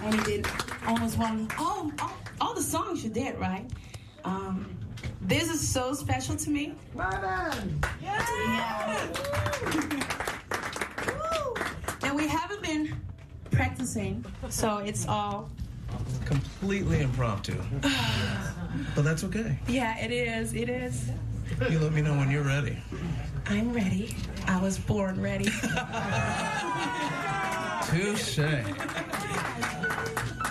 And he did almost all the songs you did, right? This is so special to me. Yeah. And we haven't been practicing, so it's all completely impromptu. But that's okay. Yeah, it is. It is. You let me know when you're ready. I'm ready. I was born ready. Touche.